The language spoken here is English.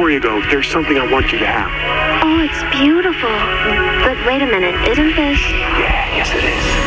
before you go, there's something I want you to have. Oh, it's beautiful. But wait a minute, isn't this? Yeah, yes it is.